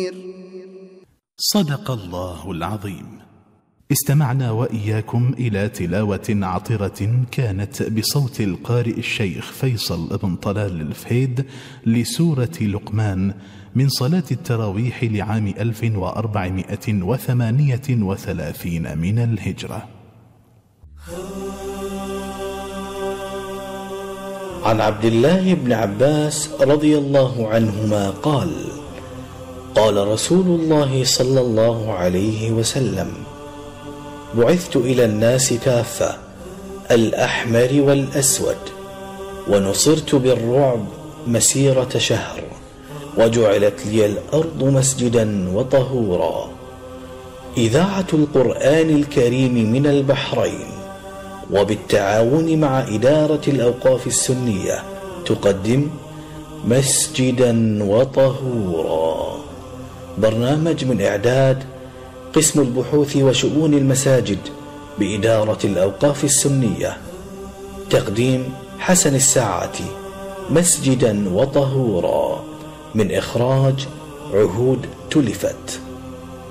صدق الله العظيم. استمعنا وإياكم إلى تلاوة عطرة كانت بصوت القارئ الشيخ فيصل بن طلال الفهيد لسورة لقمان من صلاة التراويح لعام 1438 من الهجرة. عن عبد الله بن عباس رضي الله عنهما قال: قال رسول الله صلى الله عليه وسلم: بعثت إلى الناس كافة، الأحمر والأسود، ونصرت بالرعب مسيرة شهر، وجعلت لي الأرض مسجدا وطهورا. إذاعة القرآن الكريم من البحرين وبالتعاون مع إدارة الأوقاف السنية تقدم مسجدا وطهورا، برنامج من إعداد قسم البحوث وشؤون المساجد بإدارة الأوقاف السنية، تقديم حسن الساعاتي، مسجدا وطهورا، من إخراج عهود تلفت.